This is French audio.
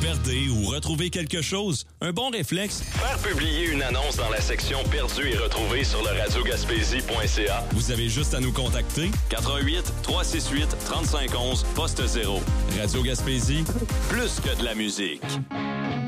perdez ou retrouvez quelque chose? Un bon réflexe? Faire publier une annonce dans la section Perdu et retrouvé sur le radiogaspésie.ca. Vous avez juste à nous contacter. 88 368 3511 poste 0. Radio Gaspésie, plus que de la musique.